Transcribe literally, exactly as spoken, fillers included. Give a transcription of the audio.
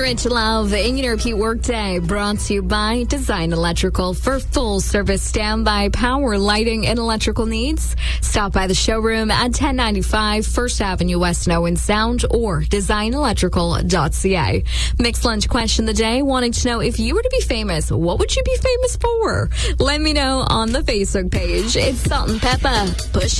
Rich Love in your repeat workday, brought to you by Design Electrical. For full service standby power, lighting, and electrical needs, stop by the showroom at ten ninety-five First Avenue West in Owen Sound or design electrical dot c a. Mixed lunch question of the day, wanting to know if you were to be famous, what would you be famous for? Let me know on the Facebook page. It's Salt and Pepper. Push